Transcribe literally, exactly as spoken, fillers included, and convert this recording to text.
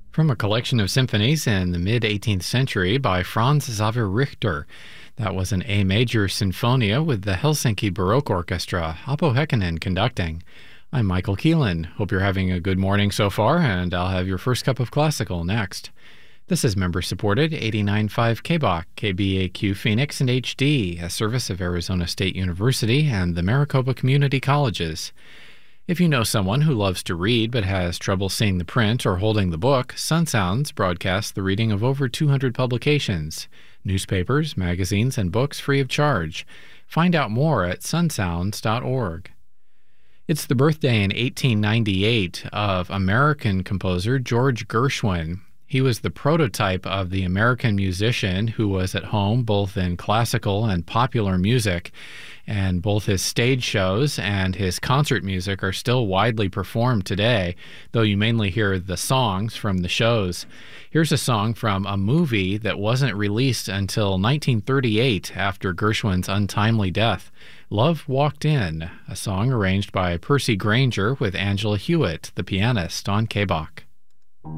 From a collection of symphonies in the mid-eighteenth century by Franz Xaver Richter. That was an A major sinfonia with the Helsinki Baroque Orchestra, Apo Heikkinen conducting. I'm Michael Keelan. Hope you're having a good morning so far, and I'll have your first cup of classical next. This is member-supported eighty-nine point five K B O C, K B A Q Phoenix, and H D, a service of Arizona State University and the Maricopa Community Colleges. If you know someone who loves to read but has trouble seeing the print or holding the book, Sun Sounds broadcasts the reading of over two hundred publications, newspapers, magazines, and books free of charge. Find out more at sun sounds dot org. It's the birthday in eighteen ninety-eight of American composer George Gershwin. He was the prototype of the American musician who was at home both in classical and popular music, and both his stage shows and his concert music are still widely performed today, though you mainly hear the songs from the shows. Here's a song from a movie that wasn't released until nineteen thirty-eight after Gershwin's untimely death. Love Walked In, a song arranged by Percy Grainger with Angela Hewitt, the pianist, on K B O C.